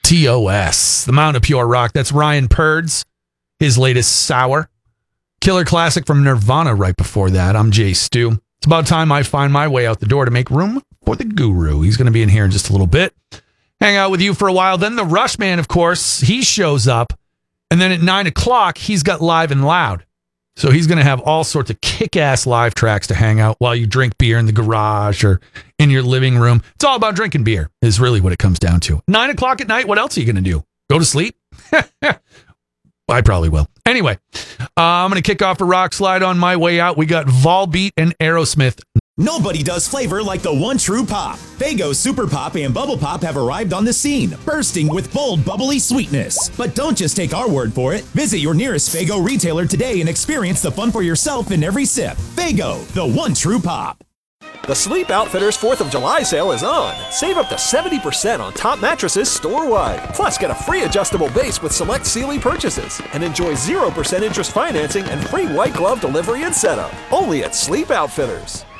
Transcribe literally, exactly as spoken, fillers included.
T O S, the Mound of Pure Rock. That's Ryan Purds, his latest Sour. Killer classic from Nirvana right before that. I'm Jay Stu. It's about time I find my way out the door to make room for the guru. He's going to be in here in just a little bit. Hang out with you for a while. Then the Rush Man, of course, he shows up. And then at nine o'clock, he's got Live and Loud. So he's going to have all sorts of kick-ass live tracks to hang out while you drink beer in the garage or in your living room. It's all about drinking beer is really what it comes down to. Nine o'clock at night, what else are you going to do? Go to sleep? I probably will. Anyway, uh, I'm going to kick off a rock slide on my way out. We got Volbeat and Aerosmith. Nobody does flavor like the one true pop. Faygo Super Pop and Bubble Pop have arrived on the scene, bursting with bold, bubbly sweetness. But don't just take our word for it. Visit your nearest Faygo retailer today and experience the fun for yourself in every sip. Faygo, the one true pop. The Sleep Outfitters fourth of July sale is on. Save up to seventy percent on top mattresses store-wide. Plus, get a free adjustable base with select Sealy purchases. And enjoy zero percent interest financing and free white glove delivery and setup. Only at Sleep Outfitters.